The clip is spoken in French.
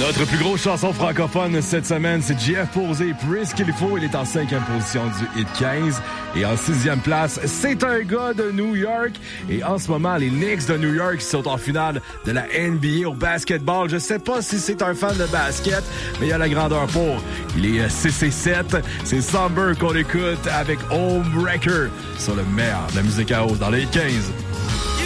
Notre plus grosse chanson francophone cette semaine, c'est Jeff Posey, Pris qu'il faut. Il est en 5e position du Hit 15. Et en 6e place, c'est un gars de New York. Et en ce moment, les Knicks de New York sont en finale de la NBA au basketball. Je sais pas si c'est un fan de basket, mais il y a la grandeur pour. Il est 6-7. C'est Somber qu'on écoute avec Homebreaker sur le meilleur de la musique à hausse dans les 15.